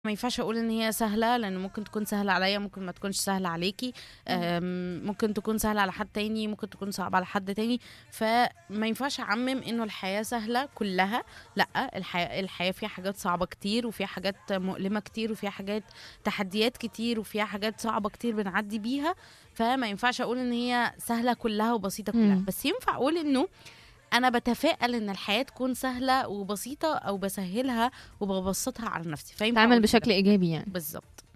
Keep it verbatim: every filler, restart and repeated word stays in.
ما ينفعش اقول ان هي سهله، لان ممكن تكون سهله عليا، ممكن ما تكونش سهله عليكي. إمم. أم، ممكن تكون سهله على حد تاني، ممكن تكون صعبه على حد تاني. فما ينفعش اعمم انه الحياه سهله كلها. لا، الحياه الحياه فيها حاجات صعبه كتير، وفيها حاجات مؤلمه كتير، وفيها حاجات تحديات كتير، وفيها حاجات صعبه كتير بنعدي بيها. فما ينفعش اقول ان هي سهله كلها وبسيطه كلها، إمم. بس ينفع اقول انه أنا باتفائل إن الحياة تكون سهلة وبسيطة، أو باسهّلها وبابسّطها على نفسي، فينفع تتعامل أقول كده. بشكل إيجابي يعني. بالضبط.